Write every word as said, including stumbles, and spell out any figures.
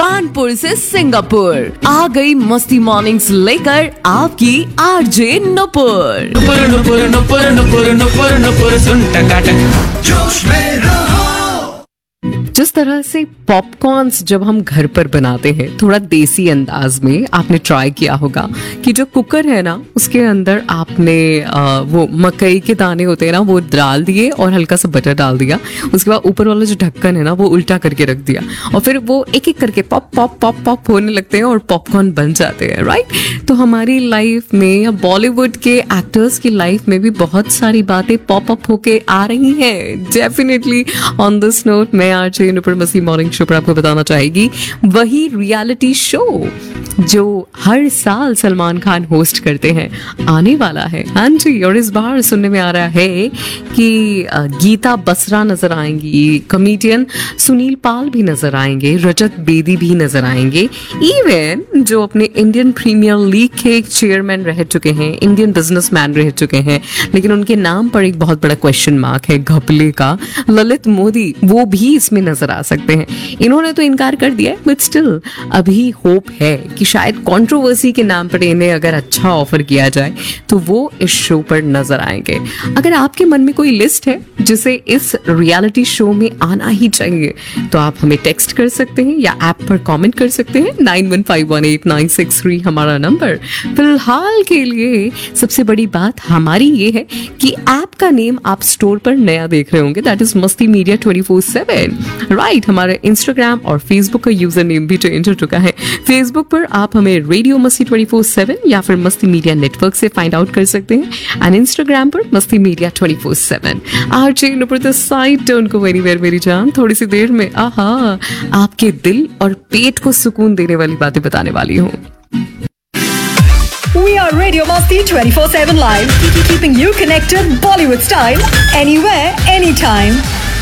कानपुर से सिंगापुर आ गई मस्ती मॉर्निंग्स लेकर आपकी आरजे नुपुर। नुपुर नुपुर नुपुर नुपुर नुपुर नुपुर सुन टकाटक जोश में रहो। जिस तरह से पॉपकॉर्न्स जब हम घर पर बनाते हैं थोड़ा देसी अंदाज में, आपने ट्राई किया होगा कि जो कुकर है ना उसके अंदर आपने आ, वो मकई के दाने होते हैं ना वो डाल दिए और हल्का सा बटर डाल दिया, उसके बाद ऊपर वाला जो ढक्कन है ना वो उल्टा करके रख दिया और फिर वो एक एक करके पॉप पॉप पॉप पॉप होने लगते हैं और पॉपकॉर्न बन जाते हैं, राइट। तो हमारी लाइफ में या बॉलीवुड के एक्टर्स की लाइफ में भी बहुत सारी बातें पॉप अप होके आ रही हैं। डेफिनेटली ऑन दिस नोट मैं आज नुपुर मस्ती मॉर्निंग शो पर आपको बताना चाहेगी वही रियलिटी शो जो हर साल सलमान खान होस्ट करते हैं आने वाला है। हाँ जी, और इस बार सुनने में आ रहा है कि गीता बसरा नजर आएंगी, कॉमेडियन सुनील पाल भी नजर आएंगे, रजत बेदी भी नजर आएंगे, इवन जो अपने इंडियन प्रीमियर लीग के एक चेयरमैन रह चुके हैं, इंडियन बिजनेसमैन रह चुके हैं, लेकिन उनके नाम पर एक बहुत बड़ा क्वेश्चन मार्क है घपले का, ललित मोदी, वो भी इसमें नजर आ सकते हैं। इन्होंने तो इनकार कर दिया है बट स्टिल अभी होप है कि शायद कंट्रोवर्सी के नाम पर इन्हें अगर अच्छा ऑफर किया जाए तो वो इस शो पर नजर आएंगे। अगर आपके मन में कोई लिस्ट है जिसे इस रियलिटी शो में आना ही चाहिए तो आप हमें टेक्स्ट कर सकते हैं या ऐप पर कमेंट कर सकते हैं। Nine one five one eight nine six three हमारा नंबर। फिलहाल के लिए सबसे बड़ी बात हमारी ये है कि ऐप का नेम आप स्टोर पर नया देख रहे होंगे, दैट इज मस्ती media twenty four seven, right. हमारे इंस्टाग्राम और फेसबुक का यूजर नेम भी चेंज हो चुका है। फेसबुक पर आप हमें रेडियो मस्ती ट्वेंटी फोर सेवन या फिर मस्ती मीडिया नेटवर्क से फाइंड आउट कर सकते हैं एंड इंस्टाग्राम पर मस्ती media twenty four seven. RJ Nupur the side, don't go anywhere मेरी जान। थोड़ी सी देर में आहा आपके दिल और पेट को सुकून देने वाली बातें बताने वाली हूँ। We are Radio Masti twenty four seven live, keeping you connected Bollywood style anywhere, anytime.